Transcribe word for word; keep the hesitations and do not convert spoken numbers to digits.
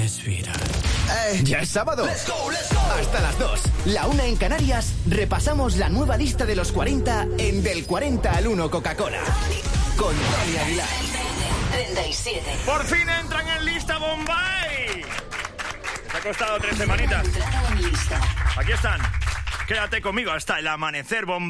Respira. Eh, ya es sábado. Let's go, let's go. Hasta las dos. La una en Canarias. Repasamos la nueva lista de los cuarenta en Del cuarenta al uno Coca-Cola. Con Tony Aguilar. treinta y siete. Por fin entran en lista Bombay. Les ha costado tres semanitas. Aquí están. Quédate conmigo hasta el amanecer, Bombay.